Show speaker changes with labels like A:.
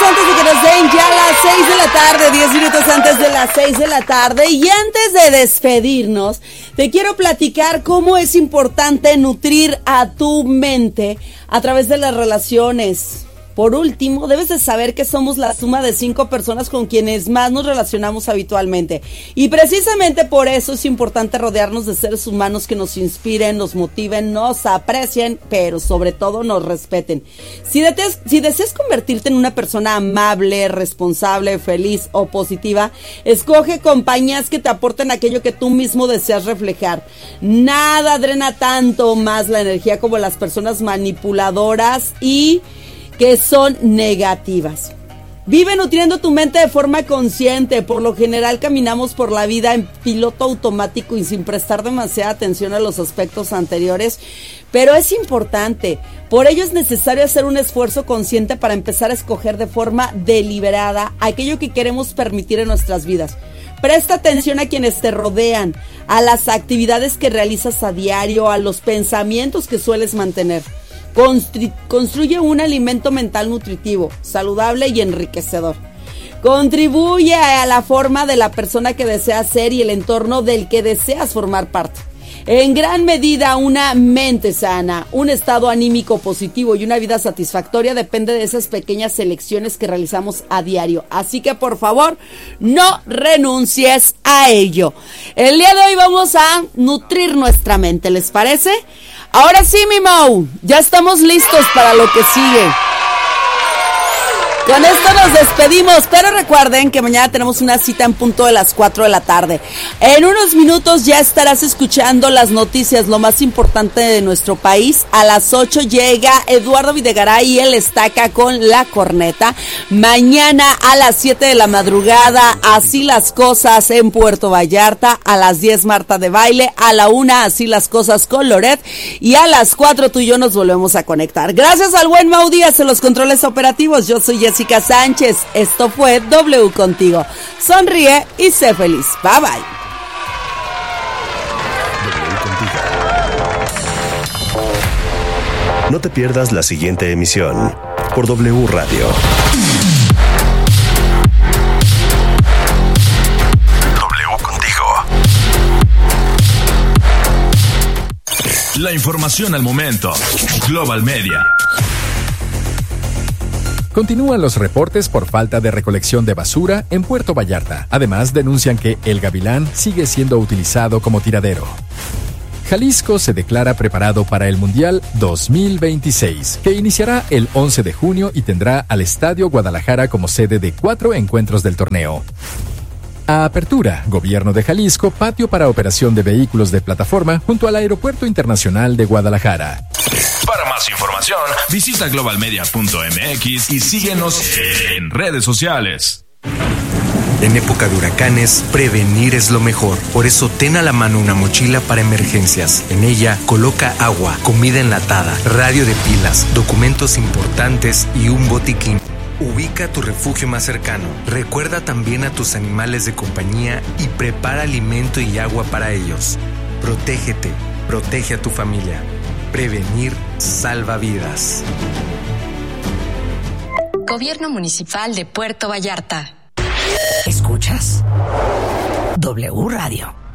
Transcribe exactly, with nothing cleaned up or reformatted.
A: antes de que nos den ya las seis de la tarde, diez minutos antes de las seis de la tarde. Y antes de despedirnos, te quiero platicar cómo es importante nutrir a tu mente a través de las relaciones. Por último, debes de saber que somos la suma de cinco personas con quienes más nos relacionamos habitualmente. Y precisamente por eso es importante rodearnos de seres humanos que nos inspiren, nos motiven, nos aprecien, pero sobre todo nos respeten. Si, deseas, si deseas convertirte en una persona amable, responsable, feliz o positiva, escoge compañías que te aporten aquello que tú mismo deseas reflejar. Nada drena tanto más la energía como las personas manipuladoras y que son negativas. Vive nutriendo tu mente de forma consciente. Por lo general caminamos por la vida en piloto automático y sin prestar demasiada atención a los aspectos anteriores, pero es importante. Por ello es necesario hacer un esfuerzo consciente para empezar a escoger de forma deliberada aquello que queremos permitir en nuestras vidas. Presta atención a quienes te rodean, a las actividades que realizas a diario, a los pensamientos que sueles mantener. Constru- construye un alimento mental nutritivo, saludable y enriquecedor. Contribuye a la forma de la persona que deseas ser y el entorno del que deseas formar parte. En gran medida, una mente sana, un estado anímico positivo y una vida satisfactoria depende de esas pequeñas elecciones que realizamos a diario. Así que, por favor, no renuncies a ello. El día de hoy vamos a nutrir nuestra mente, ¿les parece? Ahora sí, mi Mau, ya estamos listos para lo que sigue. Con esto nos despedimos, pero recuerden que mañana tenemos una cita en punto de las cuatro de la tarde. En unos minutos ya estarás escuchando las noticias, lo más importante de nuestro país. A las ocho llega Eduardo Videgaray y él estaca con La Corneta. Mañana a las siete de la madrugada, Así las Cosas en Puerto Vallarta. A las diez, Marta de Baile. A la una, Así las Cosas con Loret. Y a las cuatro tú y yo nos volvemos a conectar. Gracias al buen Mau Díaz en los controles operativos. Yo soy Jessica Jessica Sánchez, esto fue W Contigo. Sonríe y sé feliz. Bye bye.
B: W Contigo. No te pierdas la siguiente emisión por W Radio. W Contigo.
C: La información al momento. Global Media.
D: Continúan los reportes por falta de recolección de basura en Puerto Vallarta. Además, denuncian que el Gavilán sigue siendo utilizado como tiradero. Jalisco se declara preparado para el Mundial dos mil veintiséis, que iniciará el once de junio y tendrá al Estadio Guadalajara como sede de cuatro encuentros del torneo. A apertura, Gobierno de Jalisco, patio para operación de vehículos de plataforma junto al Aeropuerto Internacional de Guadalajara.
C: Para más información, visita global media punto m x y síguenos en redes sociales.
E: En época de huracanes, prevenir es lo mejor. Por eso ten a la mano una mochila para emergencias. En ella, coloca agua, comida enlatada, radio de pilas, documentos importantes y un botiquín. Ubica tu refugio más cercano. Recuerda también a tus animales de compañía y prepara alimento y agua para ellos. Protégete, protege a tu familia. Prevenir salva vidas.
F: Gobierno Municipal de Puerto Vallarta.
G: ¿Escuchas? W Radio.